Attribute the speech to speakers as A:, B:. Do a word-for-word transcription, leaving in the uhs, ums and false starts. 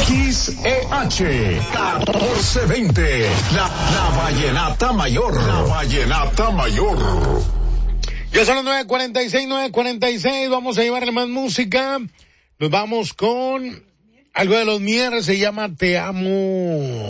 A: X E H catorce veinte, la, la vallenata mayor, la vallenata mayor.
B: Ya son las nueve cuarenta y seis, nueve cuarenta y seis, vamos a llevarle más música. Nos vamos con algo de los Mier, se llama Te Amo.